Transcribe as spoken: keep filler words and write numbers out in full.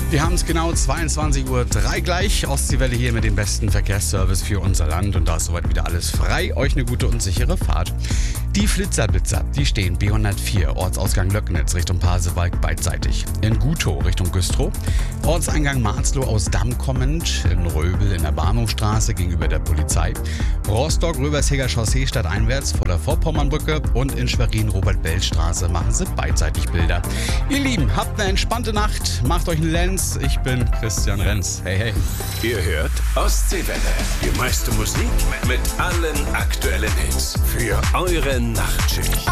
Wir haben es genau zweiundzwanzig Uhr drei gleich. Ostseewelle hier mit dem besten Verkehrsservice für unser Land. Und da ist soweit wieder alles frei. Euch eine gute und sichere Fahrt. Die Flitzerblitzer, die stehen B hundertvier, Ortsausgang Löcknitz Richtung Pasewalk beidseitig. In Gutow Richtung Güstrow. Ortseingang Marzloh aus Damm kommend. In Röbel in der Bahnhofstraße gegenüber der Polizei. Rostock-Röbersheger Chaussee stadteinwärts vor der Vorpommernbrücke. Und in Schwerin-Robert-Bell-Straße machen sie beidseitig Bilder. Ihr Lieben, habt eine entspannte Nacht. Macht euch einen Lenz. Ich bin Christian Renz. Hey, hey. Ihr hört Ostseewelle. Die meiste Musik mit allen aktuellen Hits. Für eure Nachtschicht.